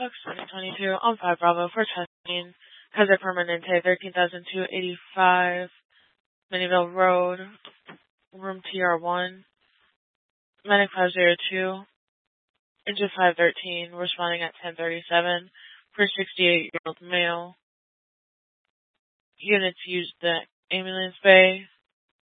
Fox 2022 on 5 Bravo for testing. Kaiser Permanente 13,285 Minnieville Road, room TR1, medic 502, engine 513, responding at 10:37 for 68-year-old male. Units used the ambulance bay.